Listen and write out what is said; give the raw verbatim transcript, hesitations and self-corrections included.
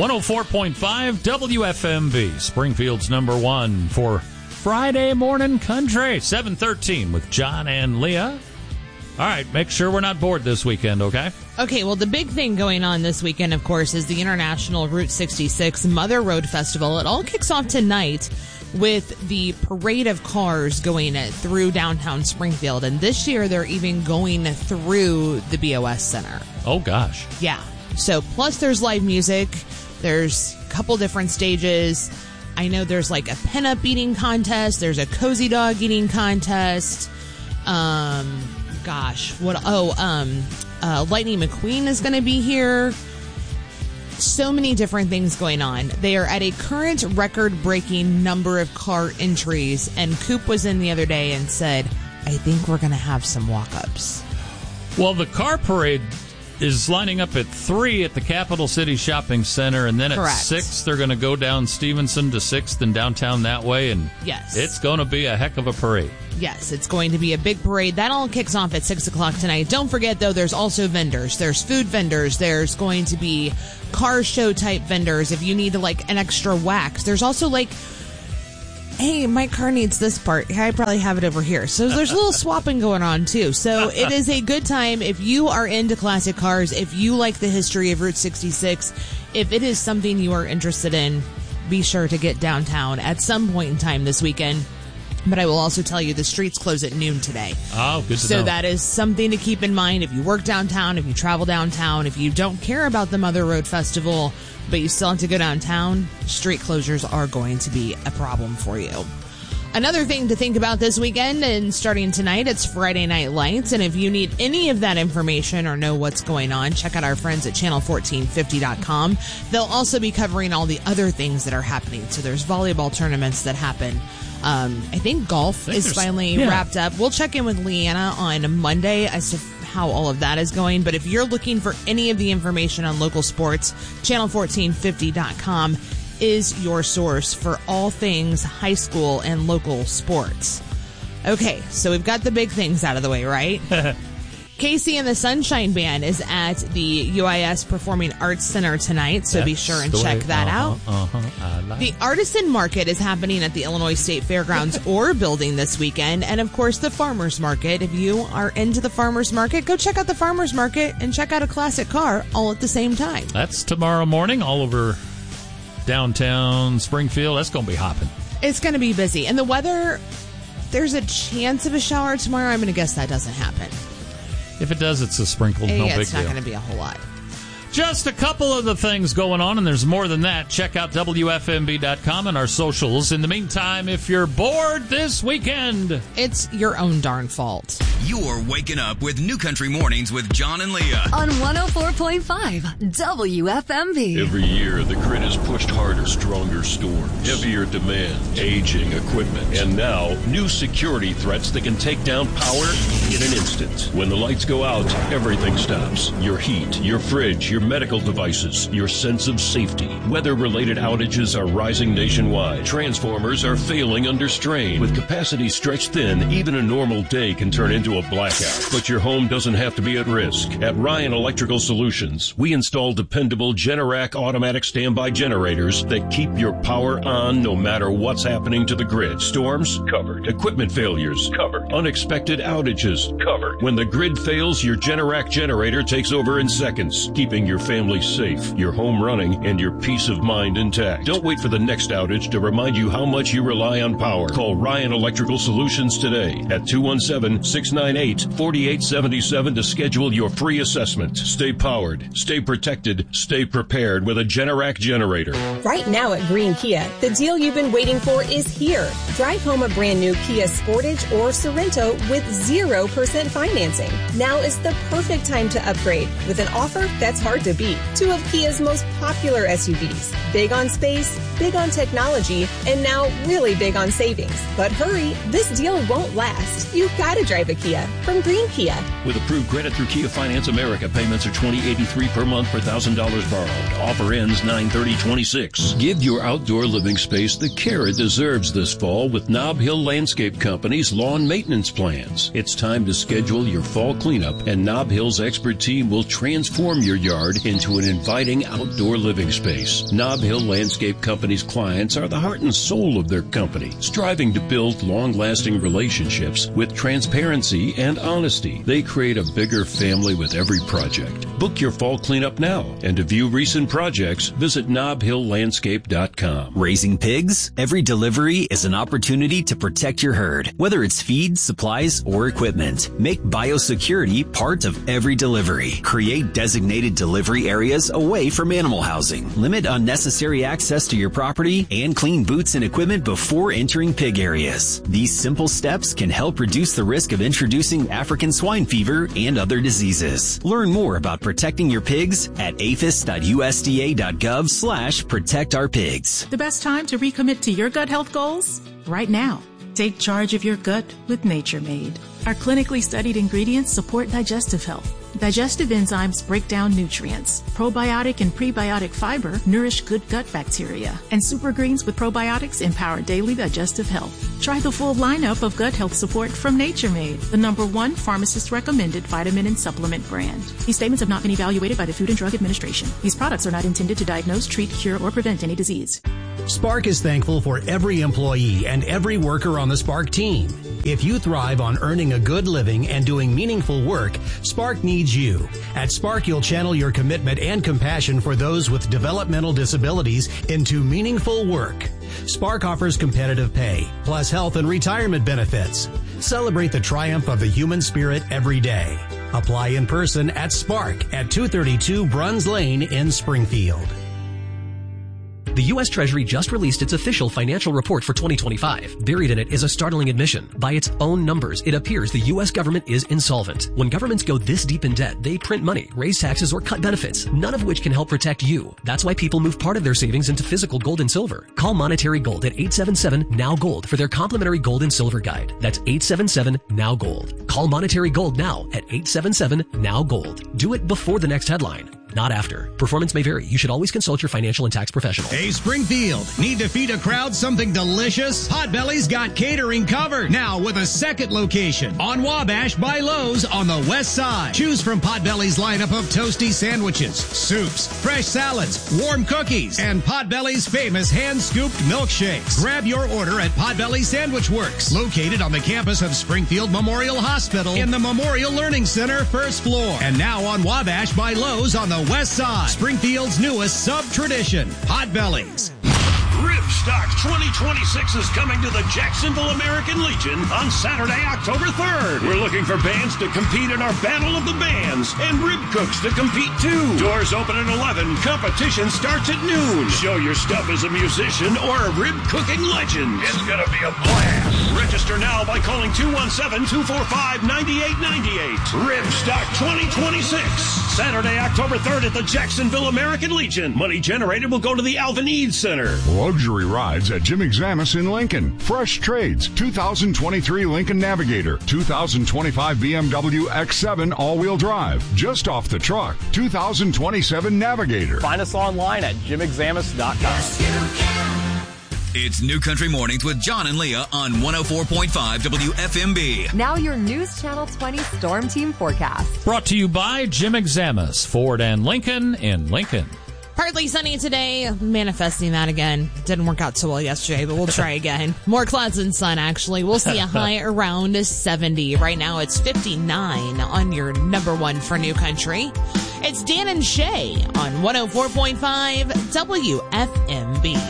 one oh four point five W F M V, Springfield's number one for Friday Morning Country, seven thirteen with John and Leah. All right, make sure we're not bored this weekend, okay? Okay, well, the big thing going on this weekend, of course, is the International Route sixty-six Mother Road Festival. It all kicks off tonight with the parade of cars going through downtown Springfield. And this year, they're even going through the B O S Center. Oh, gosh. Yeah. So, plus there's live music. There's a couple different stages. I know there's like a pinup eating contest. There's a cozy dog eating contest. Um, gosh, what? Oh, um, uh, Lightning McQueen is going to be here. So many different things going on. They are at a current record-breaking number of car entries, and Coop was in the other day and said, I think we're going to have some walk-ups. Well, the car parade is lining up at three at the Capital City Shopping Center, and then Correct. at six they're going to go down Stevenson to sixth and downtown that way, and yes, it's going to be a heck of a parade. Yes, it's going to be a big parade. That all kicks off at six o'clock tonight. Don't forget, though, there's also vendors. There's food vendors. There's going to be car show type vendors if you need like an extra wax. There's also like, hey, my car needs this part. I probably have it over here. So there's a little swapping going on, too. So it is a good time if you are into classic cars, if you like the history of Route sixty-six, if it is something you are interested in, be sure to get downtown at some point in time this weekend. But I will also tell you the streets close at noon today. Oh, good to so know. So that is something to keep in mind if you work downtown, if you travel downtown, if you don't care about the Mother Road Festival, but you still have to go downtown, street closures are going to be a problem for you. Another thing to think about this weekend, and starting tonight, it's Friday Night Lights. And if you need any of that information or know what's going on, check out our friends at channel fourteen fifty dot com. They'll also be covering all the other things that are happening. So there's volleyball tournaments that happen. Um, I think golf I think is finally yeah. wrapped up. We'll check in with Leanna on Monday as to how all of that is going. But if you're looking for any of the information on local sports, channel fourteen fifty dot com is your source for all things high school and local sports. Okay, so we've got the big things out of the way, right? Casey and the Sunshine Band is at the U I S Performing Arts Center tonight, so That's be sure and the check way. that uh-huh, out. Uh-huh. I like The Artisan Market is happening at the Illinois State Fairgrounds or building this weekend. And, of course, the Farmers Market. If you are into the Farmers Market, go check out the Farmers Market and check out a classic car all at the same time. That's tomorrow morning all over downtown Springfield. That's going to be hopping. It's going to be busy. And the weather, there's a chance of a shower tomorrow. I'm going to guess that doesn't happen. If it does, it's a sprinkle. No yeah, big it's not deal. going to be a whole lot. Just a couple of the things going on, and there's more than that. Check out W F M V dot com and our socials. In the meantime, if you're bored this weekend, it's your own darn fault. You're waking up with New Country Mornings with John and Leah on one oh four point five W F M V. Every year, the grid is pushed harder, stronger storms, heavier demand, aging equipment, and now new security threats that can take down power in an instant. When the lights go out, everything stops. Your heat, your fridge, your medical devices, your sense of safety. Weather-related outages are rising nationwide. Transformers are failing under strain. With capacity stretched thin, even a normal day can turn into a blackout. But your home doesn't have to be at risk. At Ryan Electrical Solutions, we install dependable Generac automatic standby generators that keep your power on no matter what's happening to the grid. Storms? Covered. Equipment failures? Covered. Unexpected outages? Covered. When the grid fails, your Generac generator takes over in seconds, keeping your family safe, your home running, and your peace of mind intact. Don't wait for the next outage to remind you how much you rely on power. Call Ryan Electrical Solutions today at two one seven, six nine eight, four eight seven seven to schedule your free assessment. Stay powered, stay protected, stay prepared with a Generac generator. Right now at Green Kia, the deal you've been waiting for is here. Drive home a brand new Kia Sportage or Sorento with zero percent financing. Now is the perfect time to upgrade with an offer that's hard to beat. Two of Kia's most popular S U Vs. Big on space, big on technology, and now really big on savings. But hurry, this deal won't last. You've got to drive a Kia from Green Kia. With approved credit through Kia Finance America, payments are twenty eighty-three per month per one thousand dollars borrowed. Offer ends nine thirty twenty-six. Give your outdoor living space the care it deserves this fall with Nob Hill Landscape Company's lawn maintenance plans. It's time time to schedule your fall cleanup, and Nob Hill's expert team will transform your yard into an inviting outdoor living space. Nob Hill Landscape Company's clients are the heart and soul of their company, striving to build long-lasting relationships with transparency and honesty. They create a bigger family with every project. Book your fall cleanup now, and to view recent projects, visit nob hill landscape dot com. Raising pigs? Every delivery is an opportunity to protect your herd, whether it's feed, supplies, or equipment. Make biosecurity part of every delivery. Create designated delivery areas away from animal housing. Limit unnecessary access to your property and clean boots and equipment before entering pig areas. These simple steps can help reduce the risk of introducing African swine fever and other diseases. Learn more about protecting your pigs at aphis dot u s d a dot gov slash protect our pigs. The best time to recommit to your gut health goals? Right now. Take charge of your gut with Nature Made. Our clinically studied ingredients support digestive health. Digestive enzymes break down nutrients. Probiotic and prebiotic fiber nourish good gut bacteria. And super greens with probiotics empower daily digestive health. Try the full lineup of gut health support from Nature Made, the number one pharmacist-recommended vitamin and supplement brand. These statements have not been evaluated by the Food and Drug Administration. These products are not intended to diagnose, treat, cure, or prevent any disease. Spark is thankful for every employee and every worker on the Spark team. If you thrive on earning a good living and doing meaningful work, Spark needs you. At Spark, you'll channel your commitment and compassion for those with developmental disabilities into meaningful work. Spark offers competitive pay, plus health and retirement benefits. Celebrate the triumph of the human spirit every day. Apply in person at Spark at two thirty-two Bruns Lane in Springfield. The U S Treasury just released its official financial report for twenty twenty-five. Buried in it is a startling admission. By its own numbers, it appears the U S government is insolvent. When governments go this deep in debt, they print money, raise taxes, or cut benefits, none of which can help protect you. That's why people move part of their savings into physical gold and silver. Call Monetary Gold at eight seven seven, N O W, GOLD for their complimentary gold and silver guide. That's eight seven seven, N O W, GOLD. Call Monetary Gold now at eight seven seven, N O W, GOLD. Do it before the next headline, not after. Performance may vary. You should always consult your financial and tax professional. Hey, Springfield, need to feed a crowd something delicious? Potbelly's got catering covered. Now with a second location on Wabash by Lowe's on the west side. Choose from Potbelly's lineup of toasty sandwiches, soups, fresh salads, warm cookies, and Potbelly's famous hand-scooped milkshakes. Grab your order at Potbelly Sandwich Works, located on the campus of Springfield Memorial Hospital in the Memorial Learning Center, first floor. And now on Wabash by Lowe's on the west side. Springfield's newest sub-tradition, Potbelly's. Ripstock twenty twenty-six is coming to the Jacksonville American Legion on Saturday, October third. We're looking for bands to compete in our Battle of the Bands and rib cooks to compete too. Doors open at eleven. Competition starts at noon. Show your stuff as a musician or a rib cooking legend. It's gonna be a blast. Register now by calling two one seven, two four five, nine eight nine eight. Ripstock twenty twenty-six. Saturday, October third at the Jacksonville American Legion. Money generated will go to the Alvin Eads Center. Luxury rides at Jim Examus in Lincoln. Fresh trades, two thousand twenty-three Lincoln Navigator, two thousand twenty-five B M W X seven all-wheel drive, just off the truck, two thousand twenty-seven Navigator. Find us online at jim examus dot com. It's New Country Mornings with John and Leah on one oh four point five W F M B. Now your News Channel twenty Storm Team forecast. Brought to you by Jim Examus, Ford and Lincoln in Lincoln. Partly sunny today, manifesting that again. Didn't work out so well yesterday, but we'll try again. More clouds and sun, actually. We'll see a high around seventy. Right now it's fifty-nine on your number one for New Country. It's Dan and Shay on one oh four point five W F M B.